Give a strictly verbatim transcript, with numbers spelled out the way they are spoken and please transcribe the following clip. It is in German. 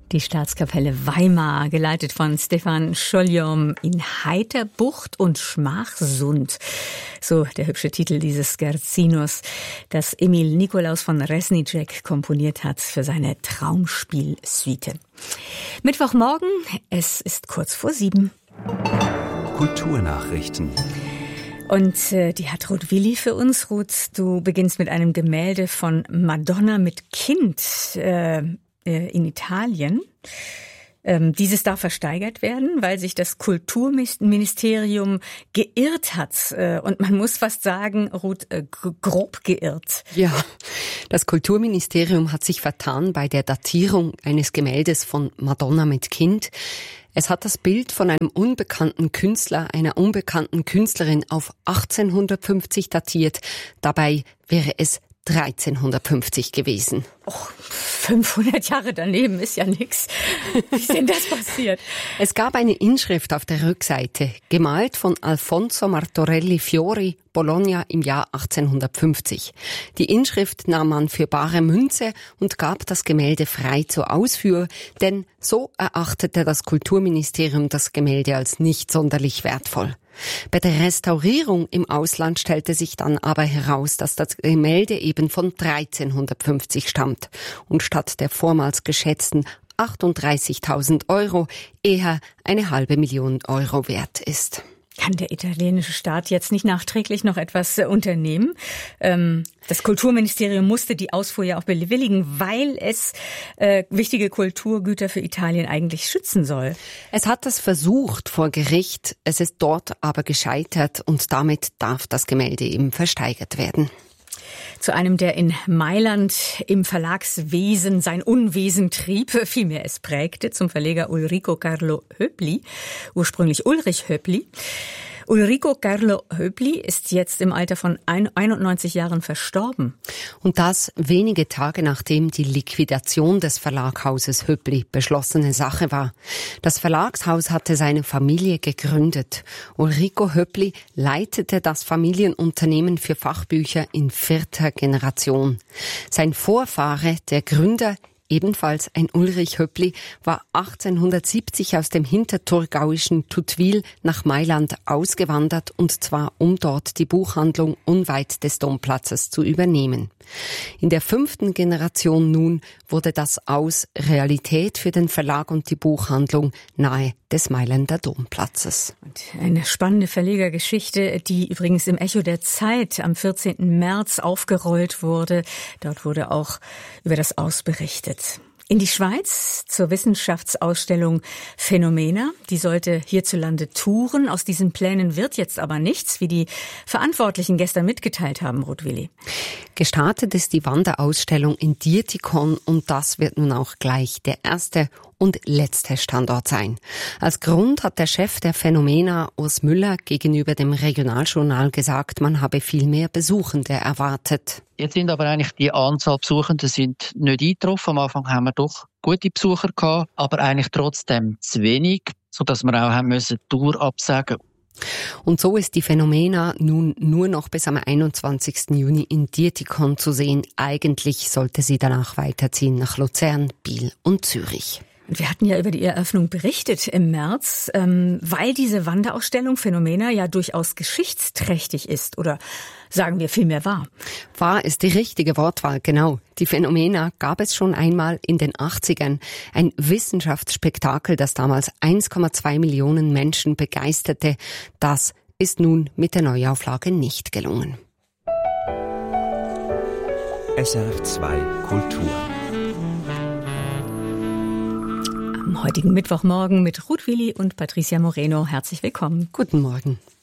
Die Staatskapelle Weimar, geleitet von Stefan Scholljom, in Heiterbucht und Schmachsund. So der hübsche Titel dieses Scherzinos, das Emil Nikolaus von Resnicek komponiert hat für seine Traumspielsuite. Mittwochmorgen, es ist kurz vor sieben. Kulturnachrichten. Und äh, die hat Ruth Willi für uns. Ruth, du beginnst mit einem Gemälde von Madonna mit Kind äh, in Italien. Ähm, dieses darf versteigert werden, weil sich das Kulturministerium geirrt hat. Äh, und man muss fast sagen, Ruth, äh, grob geirrt. Ja, das Kulturministerium hat sich vertan bei der Datierung eines Gemäldes von Madonna mit Kind. Es hat das Bild von einem unbekannten Künstler, einer unbekannten Künstlerin auf achtzehnhundertfünfzig datiert. Dabei wäre es dreizehnhundertfünfzig gewesen. Oh, fünfhundert Jahre daneben ist ja nix. Wie ist denn das passiert? Es gab eine Inschrift auf der Rückseite, gemalt von Alfonso Martorelli Fiori, Bologna im Jahr achtzehnhundertfünfzig. Die Inschrift nahm man für bare Münze und gab das Gemälde frei zur Ausfuhr, denn so erachtete das Kulturministerium das Gemälde als nicht sonderlich wertvoll. Bei der Restaurierung im Ausland stellte sich dann aber heraus, dass das Gemälde eben von dreizehnhundertfünfzig stammt und statt der vormals geschätzten achtunddreißigtausend Euro eher eine halbe Million Euro wert ist. Kann der italienische Staat jetzt nicht nachträglich noch etwas äh, unternehmen? Ähm, das Kulturministerium musste die Ausfuhr ja auch bewilligen, weil es äh, wichtige Kulturgüter für Italien eigentlich schützen soll. Es hat es versucht vor Gericht, es ist dort aber gescheitert und damit darf das Gemälde eben versteigert werden. Zu einem, der in Mailand im Verlagswesen sein Unwesen trieb, vielmehr es prägte, zum Verleger Ulrico Carlo Höppli, ursprünglich Ulrich Höppli. Ulrico Carlo Höppli ist jetzt im Alter von einundneunzig Jahren verstorben. Und das wenige Tage nachdem die Liquidation des Verlagshauses Höppli beschlossene Sache war. Das Verlagshaus hatte seine Familie gegründet. Ulrico Höppli leitete das Familienunternehmen für Fachbücher in vierter Generation. Sein Vorfahre, der Gründer, ebenfalls ein Ulrich Höppli, war achtzehnhundertsiebzig aus dem hinterthurgauischen Tutwil nach Mailand ausgewandert, und zwar um dort die Buchhandlung unweit des Domplatzes zu übernehmen. In der fünften Generation nun wurde das Aus Realität für den Verlag und die Buchhandlung nahe des Mailänder Domplatzes. Und eine spannende Verlegergeschichte, die übrigens im Echo der Zeit am vierzehnten März aufgerollt wurde. Dort wurde auch über das Aus berichtet. In die Schweiz zur Wissenschaftsausstellung Phänomena. Die sollte hierzulande touren. Aus diesen Plänen wird jetzt aber nichts, wie die Verantwortlichen gestern mitgeteilt haben, Ruth Willi. Gestartet ist die Wanderausstellung in Dietikon und das wird nun auch gleich der erste und letzte Standort sein. Als Grund hat der Chef der Phänomena, Urs Müller, gegenüber dem Regionaljournal gesagt, man habe viel mehr Besuchende erwartet. Jetzt sind aber eigentlich die Anzahl Besuchender sind nicht eingetroffen. Am Anfang haben wir doch gute Besucher gehabt, aber eigentlich trotzdem zu wenig, sodass wir auch haben müssen die Tour absagen. Und so ist die Phänomena nun nur noch bis am einundzwanzigsten Juni in Dietikon zu sehen. Eigentlich sollte sie danach weiterziehen nach Luzern, Biel und Zürich. Wir hatten ja über die Eröffnung berichtet im März, ähm, weil diese Wanderausstellung Phänomena ja durchaus geschichtsträchtig ist, oder sagen wir vielmehr wahr. Wahr ist die richtige Wortwahl, genau. Die Phänomena gab es schon einmal in den achtzigern. Ein Wissenschaftsspektakel, das damals eins Komma zwei Millionen Menschen begeisterte. Das ist nun mit der Neuauflage nicht gelungen. S R F zwei Kultur. Am heutigen Mittwochmorgen mit Ruth Willi und Patricia Moreno. Herzlich willkommen. Guten Morgen.